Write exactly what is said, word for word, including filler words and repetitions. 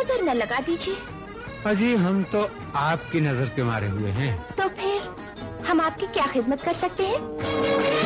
नजर न लगा दीजिए। अजी हम तो आपकी नजर के मारे हुए हैं। तो फिर हम आपकी क्या खिदमत कर सकते हैं?